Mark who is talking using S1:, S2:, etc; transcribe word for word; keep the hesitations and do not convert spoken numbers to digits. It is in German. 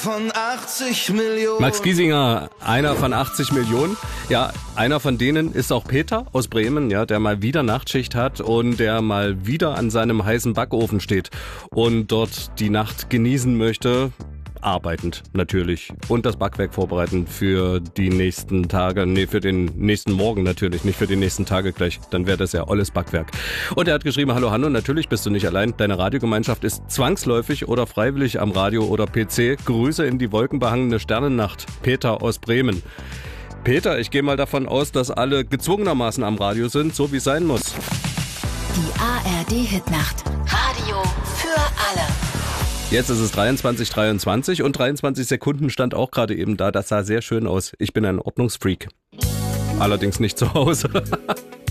S1: von achtzig Millionen.
S2: Max Giesinger, einer von achtzig Millionen. Ja, einer von denen ist auch Peter aus Bremen, ja, der mal wieder Nachtschicht hat und der mal wieder an seinem heißen Backofen steht und dort die Nacht genießen möchte. Arbeitend natürlich. Und das Backwerk vorbereiten für die nächsten Tage. Nee, für den nächsten Morgen natürlich, nicht für die nächsten Tage gleich. Dann wäre das ja alles Backwerk. Und er hat geschrieben, hallo Hanno, natürlich bist du nicht allein. Deine Radiogemeinschaft ist zwangsläufig oder freiwillig am Radio oder P C. Grüße in die wolkenbehangene Sternennacht. Peter aus Bremen. Peter, ich gehe mal davon aus, dass alle gezwungenermaßen am Radio sind, so wie es sein muss.
S3: Die A R D-Hitnacht. Radio für alle.
S2: Jetzt ist es dreiundzwanzig Uhr dreiundzwanzig und dreiundzwanzig Sekunden stand auch gerade eben da. Das sah sehr schön aus. Ich bin ein Ordnungsfreak. Allerdings nicht zu Hause.